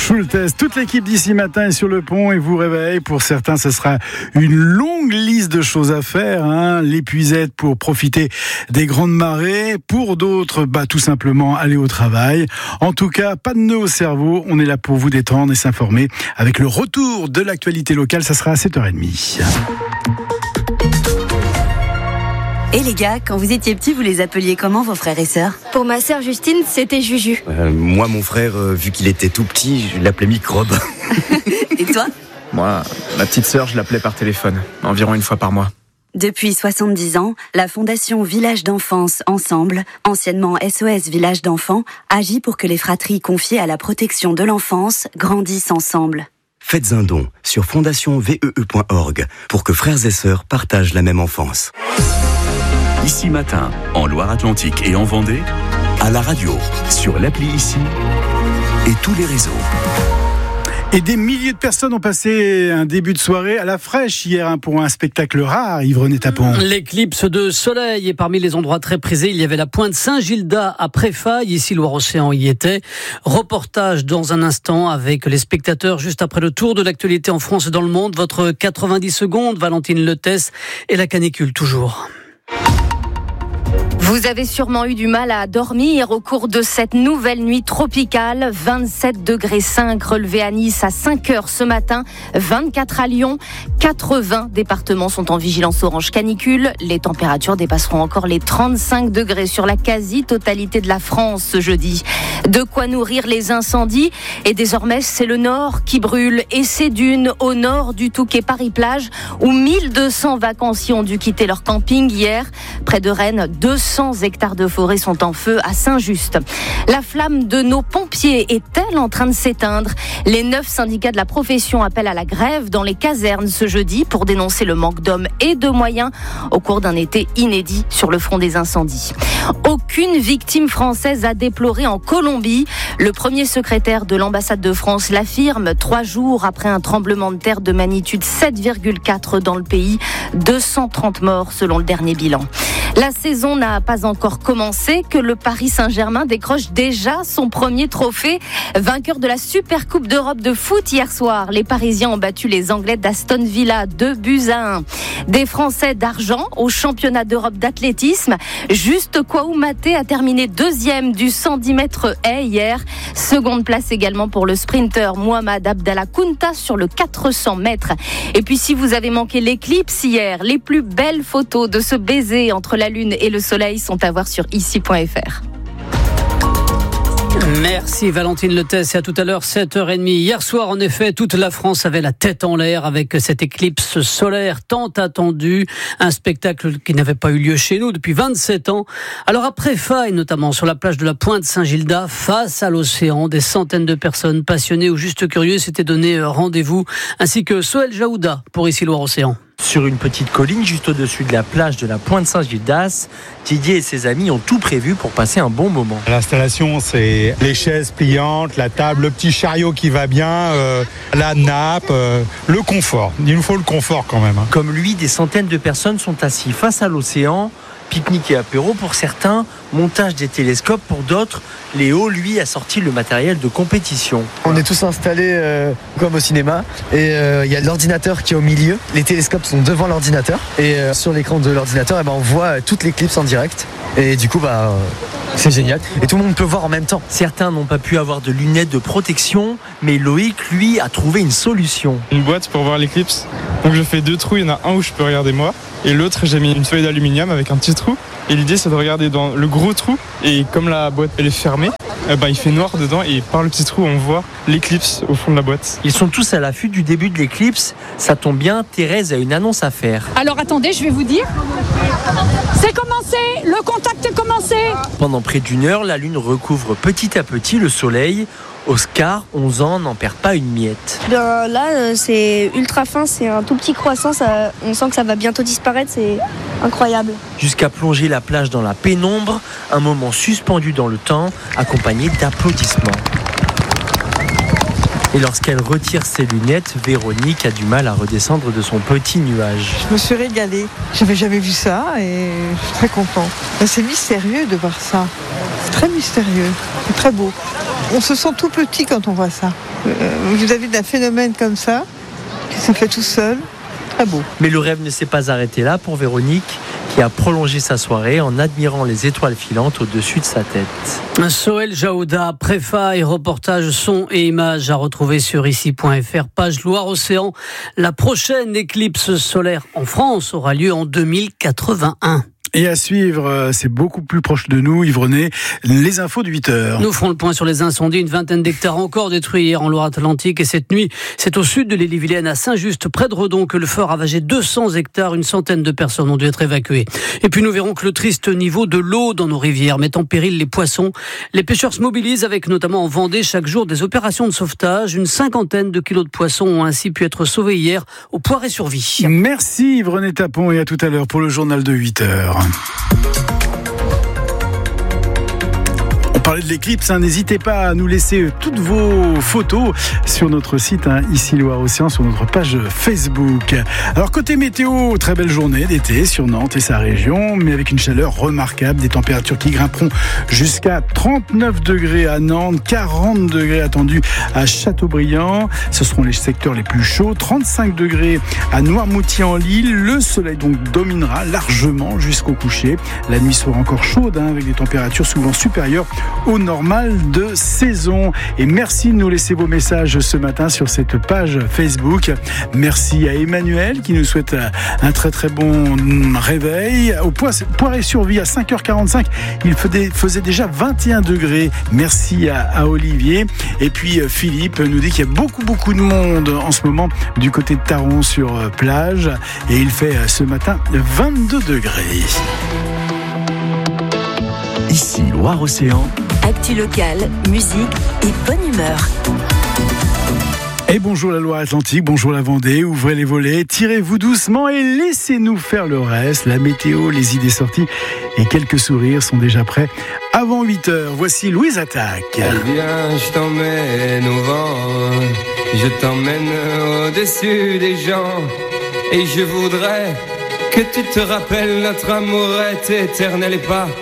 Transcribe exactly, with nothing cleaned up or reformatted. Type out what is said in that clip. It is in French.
Schultes, toute l'équipe d'ici matin est sur le pont et vous réveille. Pour certains, ce sera une longue liste de choses à faire, hein. L'épuisette pour profiter des grandes marées. Pour d'autres, bah, tout simplement aller au travail. En tout cas, pas de nœud au cerveau. On est là pour vous détendre et s'informer. Avec le retour de l'actualité locale, ça sera à sept heures trente. Et les gars, quand vous étiez petits, vous les appeliez comment vos frères et sœurs ? Pour ma sœur Justine, c'était Juju. Euh, moi, mon frère, euh, vu qu'il était tout petit, je l'appelais Microbe. Et toi ? Moi, ma petite sœur, je l'appelais par téléphone, environ une fois par mois. Depuis soixante-dix ans, la Fondation Village d'Enfance Ensemble, anciennement S O S Village d'Enfants, agit pour que les fratries confiées à la protection de l'enfance grandissent ensemble. Faites un don sur fondation v e e point org pour que frères et sœurs partagent la même enfance. Ici Matin, en Loire-Atlantique et en Vendée, à la radio, sur l'appli Ici et tous les réseaux. Et des milliers de personnes ont passé un début de soirée à la fraîche hier hein, pour un spectacle rare, Yves-René Tapon. L'éclipse de soleil, et parmi les endroits très prisés, il y avait la pointe Saint-Gildas à Préfaille, ici Loire-Océan y était. Reportage dans un instant avec les spectateurs juste après le tour de l'actualité en France et dans le monde. Votre quatre-vingt-dix secondes, Valentine Lettès, et la canicule toujours. Vous avez sûrement eu du mal à dormir au cours de cette nouvelle nuit tropicale. vingt-sept degrés cinq relevés à Nice à cinq heures ce matin, vingt-quatre à Lyon. quatre-vingts départements sont en vigilance orange canicule. Les températures dépasseront encore les trente-cinq degrés sur la quasi-totalité de la France ce jeudi. De quoi nourrir les incendies. Et désormais, c'est le nord qui brûle. Et ces dunes au nord du Touquet Paris-Plage où mille deux cents vacanciers ont dû quitter leur camping hier. Près de Rennes, deux cents hectares de forêt sont en feu à Saint-Just. La flamme de nos pompiers est-elle en train de s'éteindre ? Les neuf syndicats de la profession appellent à la grève dans les casernes ce jeudi pour dénoncer le manque d'hommes et de moyens au cours d'un été inédit sur le front des incendies. Aucune victime française à déplorer en Colombie. Le premier secrétaire de l'ambassade de France l'affirme trois jours après un tremblement de terre de magnitude sept virgule quatre dans le pays. deux cent trente morts selon le dernier bilan. La saison n'a pas encore commencé que le Paris Saint-Germain décroche déjà son premier trophée. Vainqueur de la Super Coupe d'Europe de foot hier soir, les Parisiens ont battu les Anglais d'Aston Villa deux buts à un. Des Français d'argent au championnat d'Europe d'athlétisme. Juste Koumaté a terminé deuxième du cent dix mètres haies hier. Seconde place également pour le sprinter Mohamed Abdallah Kounta sur le quatre cents mètres. Et puis si vous avez manqué l'éclipse hier, les plus belles photos de ce baiser entre la lune et le soleil sont à voir sur ici point f r. Merci Valentine Lettès, et à tout à l'heure sept heures trente. Hier soir en effet toute la France avait la tête en l'air avec cette éclipse solaire tant attendue, un spectacle qui n'avait pas eu lieu chez nous depuis vingt-sept ans. Alors à Préfaille notamment sur la plage de la pointe Saint-Gildas face à l'océan, des centaines de personnes passionnées ou juste curieuses s'étaient donné rendez-vous, ainsi que Soël Jaouda pour ici Loire-Océan. Sur une petite colline juste au-dessus de la plage de la pointe Saint-Gildas, Didier et ses amis ont tout prévu pour passer un bon moment. L'installation, c'est les chaises pliantes, la table, le petit chariot qui va bien, euh, la nappe, euh, le confort. Il nous faut le confort quand même. Hein. Comme lui, des centaines de personnes sont assis face à l'océan. Pique-nique et apéro pour certains, montage des télescopes pour d'autres. Léo, lui, a sorti le matériel de compétition. On est tous installés euh, comme au cinéma et il euh, y a l'ordinateur qui est au milieu. Les télescopes sont devant l'ordinateur et euh, sur l'écran de l'ordinateur, eh ben, on voit euh, toute l'éclipse en direct. Et du coup, bah, euh, c'est génial. Et tout le monde peut voir en même temps. Certains n'ont pas pu avoir de lunettes de protection, mais Loïc, lui, a trouvé une solution. Une boîte pour voir l'éclipse. Donc je fais deux trous, il y en a un où je peux regarder moi. Et l'autre, j'ai mis une feuille d'aluminium avec un petit trou. Et l'idée, c'est de regarder dans le gros trou. Et comme la boîte, elle est fermée, eh ben, il fait noir dedans. Et par le petit trou, on voit l'éclipse au fond de la boîte. Ils sont tous à l'affût du début de l'éclipse. Ça tombe bien, Thérèse a une annonce à faire. Alors attendez, je vais vous dire. C'est commencé, le contact est commencé. Pendant près d'une heure, la lune recouvre petit à petit le soleil. Oscar, onze ans, n'en perd pas une miette. Ben là, c'est ultra fin, c'est un tout petit croissant, ça, on sent que ça va bientôt disparaître, c'est incroyable. Jusqu'à plonger la plage dans la pénombre, un moment suspendu dans le temps, accompagné d'applaudissements. Et lorsqu'elle retire ses lunettes, Véronique a du mal à redescendre de son petit nuage. Je me suis régalée. J'avais jamais vu ça et je suis très contente. C'est mystérieux de voir ça. C'est très mystérieux. C'est très beau. On se sent tout petit quand on voit ça. Euh, vis-à-vis d'un phénomène comme ça, qui se fait tout seul, très beau. Mais le rêve ne s'est pas arrêté là pour Véronique, qui a prolongé sa soirée en admirant les étoiles filantes au-dessus de sa tête. Sohel Jaouda, préfa et reportage son et images à retrouver sur ici point f r, page Loire-Océan. La prochaine éclipse solaire en France aura lieu en deux mille quatre-vingt-un. Et à suivre, c'est beaucoup plus proche de nous, Yves René, les infos de huit heures. Nous ferons le point sur les incendies, une vingtaine d'hectares encore détruits hier en Loire-Atlantique. Et cette nuit, c'est au sud de l'Ille-et-Vilaine, à Saint-Just, près de Redon, que le feu a ravagé deux cents hectares. Une centaine de personnes ont dû être évacuées. Et puis nous verrons que le triste niveau de l'eau dans nos rivières met en péril les poissons. Les pêcheurs se mobilisent avec notamment en Vendée chaque jour des opérations de sauvetage. Une cinquantaine de kilos de poissons ont ainsi pu être sauvés hier au Poiré-sur-Vie. Merci Yves René Tapon et à tout à l'heure pour le journal de huit heures. On parlait de l'éclipse, hein, n'hésitez pas à nous laisser toutes vos photos sur notre site, hein, ici Loire-Océan, sur notre page Facebook. Alors côté météo, très belle journée d'été sur Nantes et sa région, mais avec une chaleur remarquable, des températures qui grimperont jusqu'à trente-neuf degrés à Nantes, quarante degrés attendus à Châteaubriand, ce seront les secteurs les plus chauds, trente-cinq degrés à Noirmoutier-en-l'Île, le soleil donc dominera largement jusqu'au coucher, la nuit sera encore chaude, hein, avec des températures souvent supérieures au normal de saison. Et merci de nous laisser vos messages ce matin sur cette page Facebook. Merci à Emmanuel qui nous souhaite un très très bon réveil. Au Poiré-sur-Vie à cinq heures quarante-cinq, il faisait déjà vingt et un degrés. Merci à, à Olivier. Et puis Philippe nous dit qu'il y a beaucoup beaucoup de monde en ce moment du côté de Taron sur plage. Et il fait ce matin vingt-deux degrés. Ici Loire-Océan. Actu locale, musique et bonne humeur. Et bonjour la Loire-Atlantique, bonjour la Vendée, ouvrez les volets, tirez-vous doucement et laissez-nous faire le reste. La météo, les idées sorties et quelques sourires sont déjà prêts avant huit heures. Voici Louise Attaque. Viens, je t'emmène au vent, je t'emmène au-dessus des gens et je voudrais que tu te rappelles notre amour est éternel et pas